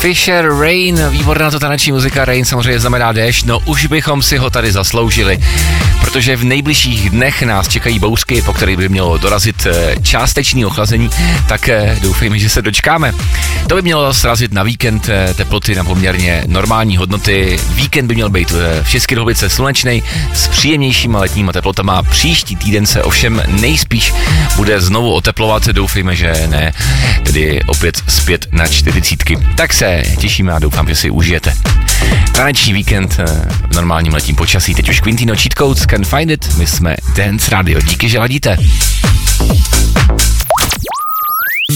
Fisher, Rain, výborná to taneční muzika, Rain samozřejmě znamená déšť, no už bychom si ho tady zasloužili, protože v nejbližších dnech nás čekají bouřky, po kterých by mělo dorazit částečný ochlazení, tak doufejme, že se dočkáme. To by mělo srazit na víkend teploty na poměrně normální hodnoty. Víkend by měl být v České republice slunečnej s příjemnějšíma letníma teplotama. Příští týden se ovšem nejspíš bude znovu oteplovat, doufejme, že ne, tedy opět zpět na 40. Tak se těšíme a doufám, že si užijete taneční víkend v normálním letním počasí. Teď už Quintino Cheat Codes, Can Find It, my jsme Dance Radio. Díky, že ladíte.